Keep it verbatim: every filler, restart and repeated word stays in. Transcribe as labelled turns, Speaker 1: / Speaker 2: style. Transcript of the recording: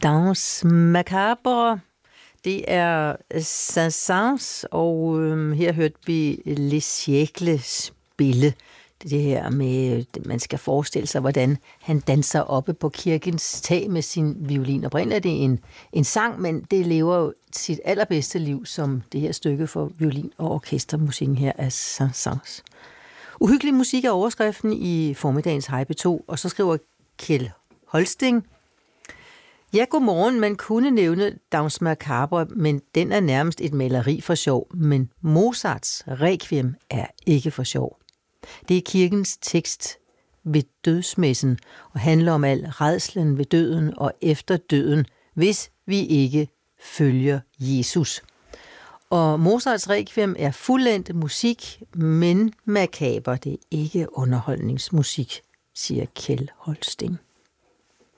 Speaker 1: Danse macabre. Det er Saint-Saëns, og øh, her hørte vi Les Siècles spille. Det her med, man skal forestille sig, hvordan han danser oppe på kirkens tag med sin violin. Oprindeligt er det en, en sang, men det lever jo sit allerbedste liv som det her stykke for violin- og orkestermusikken her af Saint-Saëns. Uhyggelig musik er overskriften i formiddagens Hej P to, og så skriver Kjeld Holsting: ja, godmorgen. Man kunne nævne Danse macabre, men den er nærmest et maleri for sjov. Men Mozarts Requiem er ikke for sjov. Det er kirkens tekst ved dødsmessen og handler om al rædslen ved døden og efter døden, hvis vi ikke følger Jesus. Og Mozarts Requiem er fuldendt musik, men makaber, det er ikke underholdningsmusik, siger Kjeld Holsting.